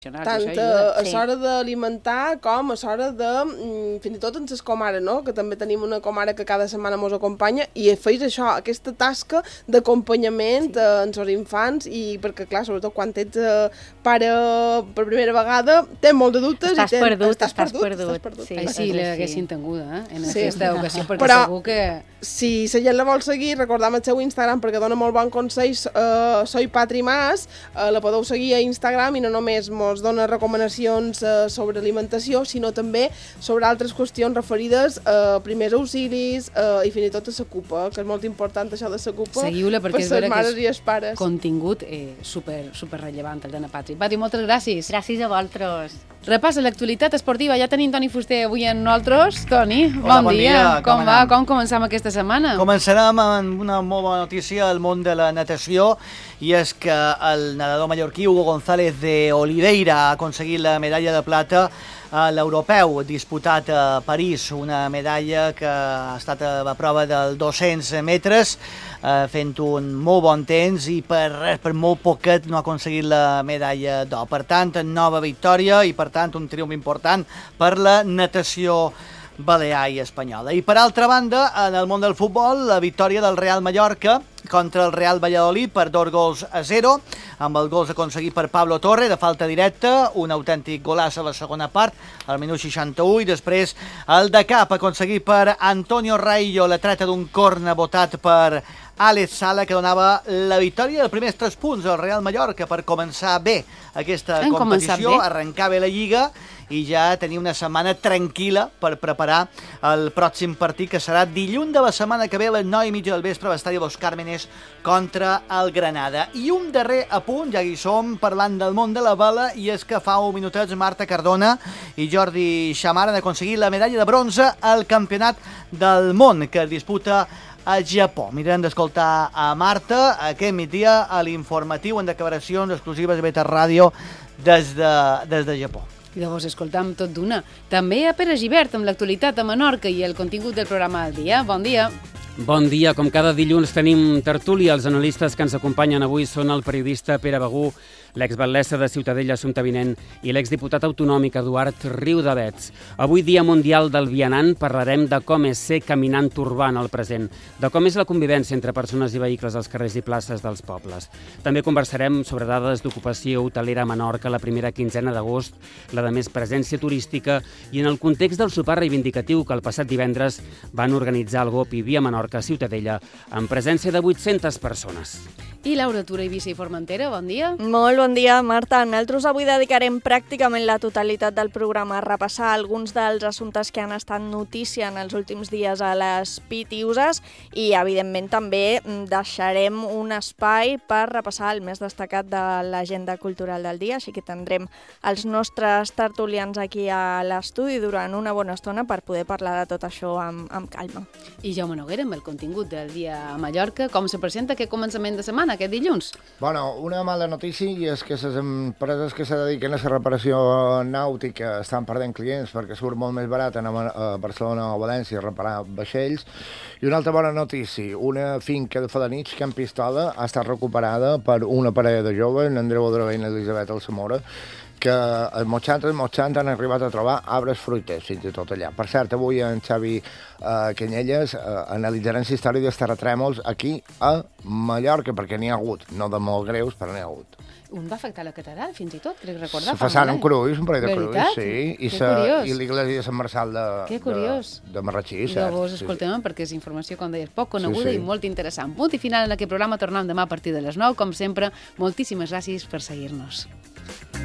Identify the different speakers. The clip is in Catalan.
Speaker 1: Tant a l'hora d'alimentar com a l'hora de, fins i tot en les comares, no? Que també tenim una comara que cada setmana ens acompanya i feis això, aquesta tasca d'acompanyament en els infants i perquè, clar, sobretot quan ets pare per primera vegada, tens molt de dubtes
Speaker 2: estàs
Speaker 1: i
Speaker 2: perdut.
Speaker 3: Sí, l'haguessin tinguda, en aquesta ocasió, perquè segur que...
Speaker 1: Si la gent la vol seguir, recordam el seu Instagram perquè dona molt bon consell, Soy Patri Mas, la podeu seguir a Instagram i no només ens dona recomanacions sobre alimentació, sinó també sobre altres qüestions referides a primers auxilis i fins i tot a la CUPA, que és molt important això de la CUPA.
Speaker 3: Seguiu-la perquè és vera que és contingut super rellevant el d'Anna Patri. Patri, moltes gràcies.
Speaker 2: Gràcies a vosaltres.
Speaker 3: Repassa l'actualitat esportiva. Ja tenim Toni Fuster avui amb nosaltres. Toni,
Speaker 4: bon dia.
Speaker 3: Com va? Com començam aquesta setmana?
Speaker 4: Començarem amb una molt bona notícia al món de la natació i és que el nedador mallorquí Hugo González de Oliveira ha aconseguit la medalla de plata a l'europeu disputat a París, una medalla que ha estat a prova dels 200 metres, fent un molt bon temps i per molt poquet no ha aconseguit la medalla d'or. Per tant, nova victòria i per tant un triomf important per la natació balear i espanyola. I per altra banda, en el món del futbol, la victòria del Real Mallorca contra el Real Valladolid per 2-0, amb el gol aconseguit per Pablo Torre de falta directa, un autèntic golàs a la segona part, al minut 61, i després el de cap aconseguit per Antonio Raillo, la treta d'un corna botat per Alex Sala, que donava la victòria dels primers 3 punts al Real Mallorca per començar bé aquesta competició, arrencar bé la Lliga i ja tenir una setmana tranquil·la per preparar el pròxim partit, que serà dilluns de la setmana que ve a les 9:30 del vespre a l'estadi Los Cármenes contra el Granada. I un darrer apunt, ja hi som parlant del món de la vela, i és que fa uns minutets Marta Cardona i Jordi Xamar han aconseguit la medalla de bronze al Campionat del Món, que es disputa a Japó. Mirem d'escoltar a Marta aquest migdia a l'informatiu en declaracions exclusives a Beta Ràdio des de Japó.
Speaker 3: I llavors escoltam tot d'una. També a Pere Gibert amb l'actualitat a Menorca i el contingut del programa del dia. Bon dia.
Speaker 5: Bon dia. Com cada dilluns tenim tertúlia. Els analistes que ens acompanyen avui són el periodista Pere Begú, l'exbatlessa de Ciutadella Assumpta Vinent i l'exdiputat autonòmic Eduard Riudavets. Avui, Dia Mundial del Vianant, parlarem de com és ser caminant urbà en el present, de com és la convivència entre persones i vehicles als carrers i places dels pobles. També conversarem sobre dades d'ocupació hotelera a Menorca la primera quinzena d'agost, la de més presència turística i en el context del sopar reivindicatiu que el passat divendres van organitzar el GOP i Via Menorca Ciutadella amb presència de 800 persones.
Speaker 3: I Laura Tura, Eivissa i Formentera, bon dia.
Speaker 6: Molt bon dia, Marta. Nosaltres avui dedicarem pràcticament la totalitat del programa a repassar alguns dels assumptes que han estat notícia en els últims dies a les Pitiuses i, evidentment, també deixarem un espai per repassar el més destacat de l'agenda cultural del dia, així que tindrem els nostres tertulians aquí a l'estudi durant una bona estona per poder parlar de tot això amb calma.
Speaker 3: I Jaume Noguera, amb el contingut del dia a Mallorca, com se presenta aquest començament de setmana, aquest dilluns?
Speaker 7: Bueno, una mala notícia i és que les empreses que se dediquen a la reparació nàutica estan perdent clients perquè surt molt més barat anar a Barcelona o a València a reparar vaixells. I una altra bona notícia, una finca de Felanitx, Camp Pistola, ha estat recuperada per una parella de joves, en Andreu Odrega i Elisabet Alsamora, que els motxants han arribat a trobar arbres fruiters, fins i tot allà. Per cert, avui en Xavi Canyelles analitzarem la història dels terratrèmols aquí a Mallorca, perquè n'hi ha hagut, no de molt greus, però n'hi ha hagut.
Speaker 3: Un va afectar la catedral, fins i tot, crec recordar.
Speaker 7: Se façana un cruïs, un parell de cruïs, sí.
Speaker 3: I
Speaker 7: l'església de Sant Marçal de Marratxí, cert.
Speaker 3: Llavors, escoltem, perquè és informació, com deies, poc coneguda i molt interessant. Punt i final en aquest programa, tornem demà a partir de les 9, com sempre. Moltíssimes gràcies per seguir-nos.